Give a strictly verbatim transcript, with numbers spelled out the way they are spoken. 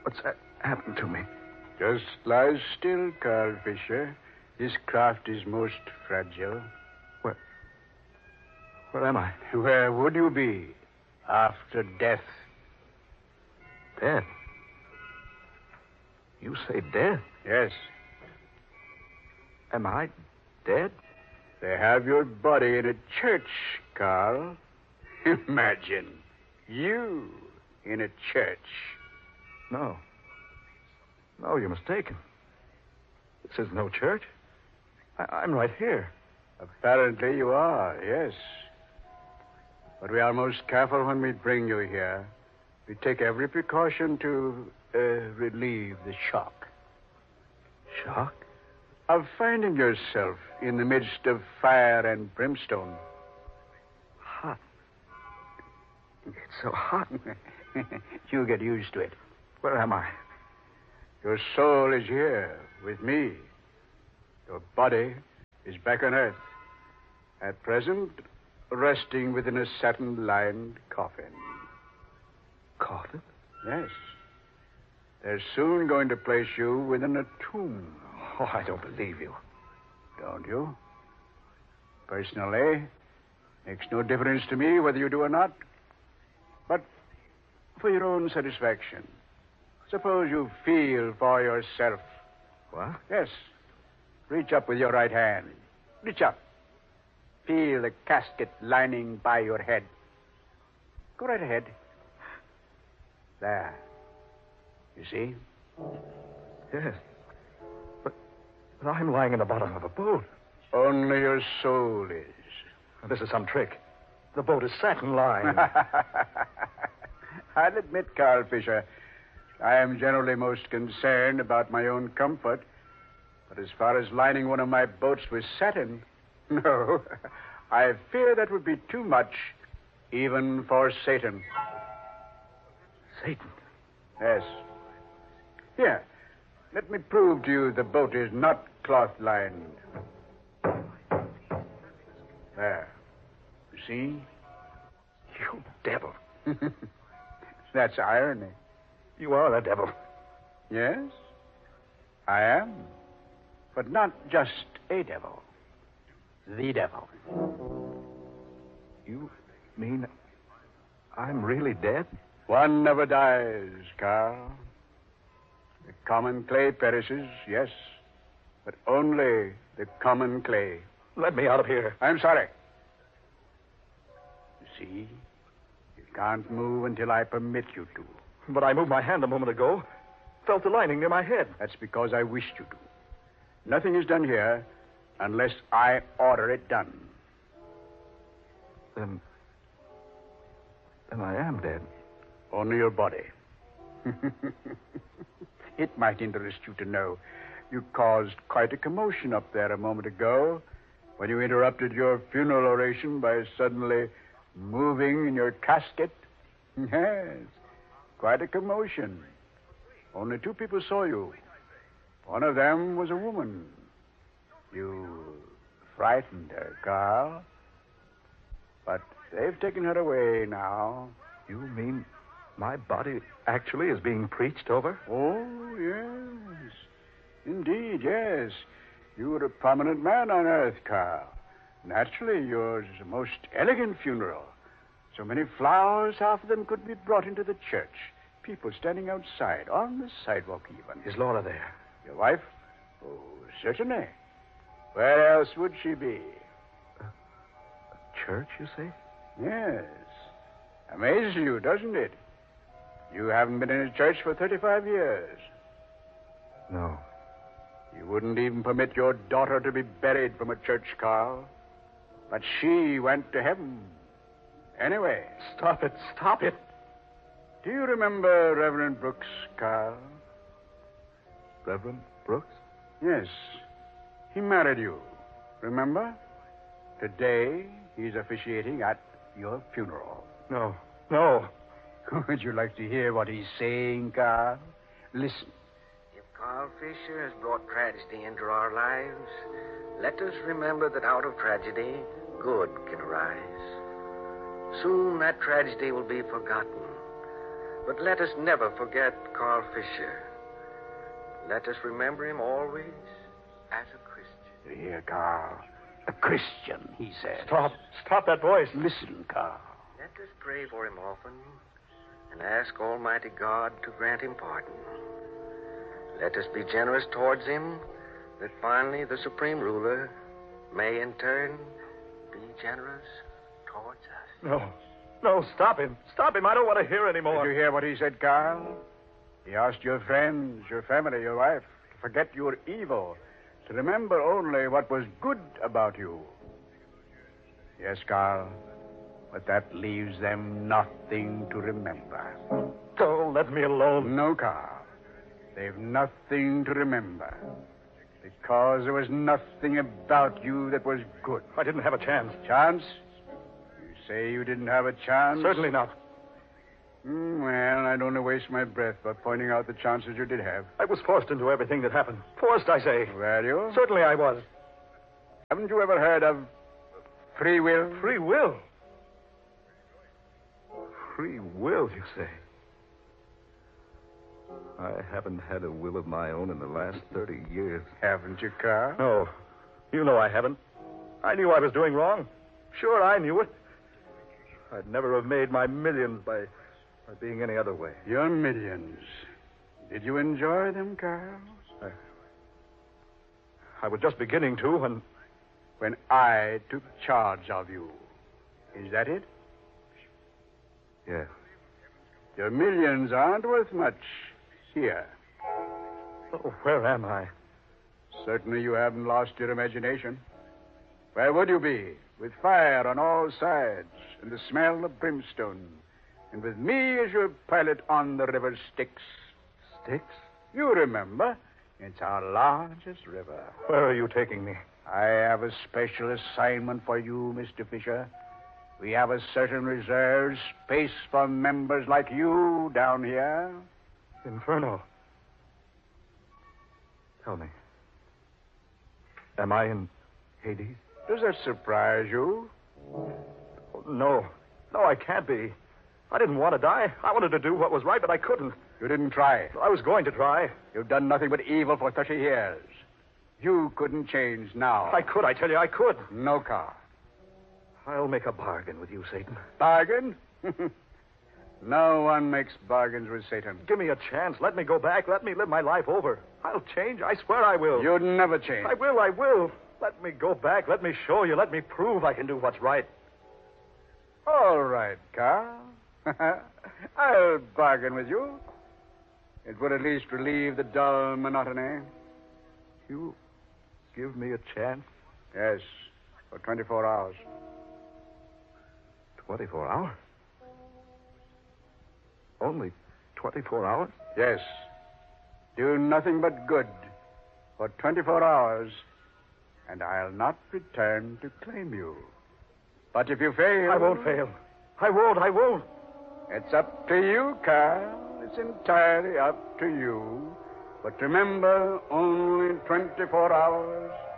What's that happened to me? Just lie still, Carl Fisher. This craft is most fragile. Where... Where am I? Where would you be after death? Dead? You say dead? Yes. Am I dead? They have your body in a church, Carl. Imagine you in a church. No. No, you're mistaken. This is no church. I- I'm right here. Apparently you are, yes. But we are most careful when we bring you here. We take every precaution to uh, relieve the shock. Shock? Of finding yourself in the midst of fire and brimstone. Hot. It's so hot. You get used to it. Where am I? Your soul is here with me. Your body is back on Earth. At present, resting within a satin-lined coffin. Coffin? Yes. They're soon going to place you within a tomb. Oh, I don't believe you. Don't you? Personally, makes no difference to me whether you do or not. But for your own satisfaction, suppose you feel for yourself. What? Yes. Reach up with your right hand. Reach up. Feel the casket lining by your head. Go right ahead. There. You see? Yes. But, but I'm lying in the bottom of a boat. Only your soul is. This is some trick. The boat is satin-lined. I'll admit, Carl Fisher, I am generally most concerned about my own comfort. But as far as lining one of my boats with satin, no. I fear that would be too much, even for Satan. Satan? Yes. Here, let me prove to you the boat is not cloth-lined. There. You see? You devil. That's irony. You are the devil. Yes, I am. But not just a devil. The devil. You mean I'm really dead? One never dies, Carl. The common clay perishes, yes, but only the common clay. Let me out of here. I'm sorry. You see, you can't move until I permit you to. But I moved my hand a moment ago. Felt the lining near my head. That's because I wished you to. Nothing is done here unless I order it done. Then... Then I am dead. Only your body. It might interest you to know you caused quite a commotion up there a moment ago when you interrupted your funeral oration by suddenly moving in your casket. Yes, quite a commotion. Only two people saw you. One of them was a woman. You frightened her, Carl. But they've taken her away now. You mean my body actually is being preached over? Oh, yes. Indeed, yes. You were a prominent man on Earth, Carl. Naturally, yours is a most elegant funeral. So many flowers, half of them could be brought into the church. People standing outside, on the sidewalk even. Is Laura there? Your wife? Oh, certainly. Where else would she be? A, a church, you say? Yes. Amazes you, doesn't it? You haven't been in a church for thirty-five years. No. You wouldn't even permit your daughter to be buried from a church, Carl. But she went to heaven. Anyway. Stop it. Stop it. Do you remember Reverend Brooks, Carl? Reverend Brooks? Yes. He married you. Remember? Today, he's officiating at your funeral. No. No. Would you like to hear what he's saying, Carl? Listen. If Carl Fisher has brought tragedy into our lives, let us remember that out of tragedy, good can arise. Soon that tragedy will be forgotten. But let us never forget Carl Fisher. Let us remember him always as a Christian. Here, Carl. A Christian, he said. Stop. Stop that voice. Listen, Carl. Let us pray for him often and ask Almighty God to grant him pardon. Let us be generous towards him, that finally the Supreme Ruler may in turn be generous towards us. No. No, stop him. Stop him. I don't want to hear anymore. Did you hear what he said, Carl? He asked your friends, your family, your wife, to forget your evil, to remember only what was good about you. Yes, Carl, but that leaves them nothing to remember. Don't let me alone. No, Carl. They've nothing to remember. Because there was nothing about you that was good. I didn't have a chance. Chance? You say you didn't have a chance? Certainly not. Mm, well, I'd only waste my breath by pointing out the chances you did have. I was forced into everything that happened. Forced, I say. Were you? Certainly I was. Haven't you ever heard of free will? Free will? Free will, you say? I haven't had a will of my own in the last thirty years. Haven't you, Carl? No. You know I haven't. I knew I was doing wrong. Sure, I knew it. I'd never have made my millions by, by being any other way. Your millions. Did you enjoy them, Carl? I, I was just beginning to when... When I took charge of you. Is that it? Yes. Your millions aren't worth much here. Oh, where am I? Certainly you haven't lost your imagination. Where would you be? With fire on all sides and the smell of brimstone. And with me as your pilot on the river Styx. Styx? You remember. It's our largest river. Where are you taking me? I have a special assignment for you, Mister Fisher. We have a certain reserved space for members like you down here. Inferno. Tell me. Am I in Hades? Does that surprise you? Oh, no. No, I can't be. I didn't want to die. I wanted to do what was right, but I couldn't. You didn't try. I was going to try. You've done nothing but evil for thirty years. You couldn't change now. I could, I tell you, I could. No, Carl. I'll make a bargain with you, Satan. Bargain? No one makes bargains with Satan. Give me a chance. Let me go back. Let me live my life over. I'll change. I swear I will. You'd never change. I will, I will. Let me go back. Let me show you. Let me prove I can do what's right. All right, Carl. I'll bargain with you. It would at least relieve the dull monotony. You give me a chance? Yes, for twenty-four hours. twenty-four hours? Only twenty-four hours? Yes. Do nothing but good for twenty-four hours, and I'll not return to claim you. But if you fail... I won't fail. I won't, I won't. It's up to you, Carl. It's entirely up to you. But remember, only twenty-four hours.